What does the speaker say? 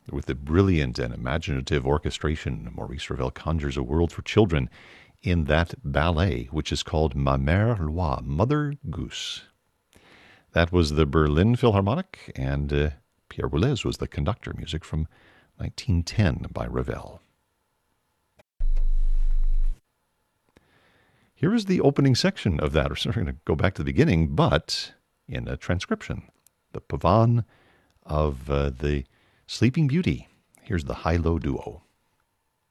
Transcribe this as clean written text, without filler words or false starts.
With the brilliant and imaginative orchestration, Maurice Ravel conjures a world for children in that ballet, which is called Ma Mère Loi, Mother Goose. That was the Berlin Philharmonic, and Pierre Boulez was the conductor. Music from 1910 by Ravel. Here is the opening section of that. We're going to go back to the beginning, but in a transcription. The Pavan of the Sleeping Beauty. Here's the high-low duo.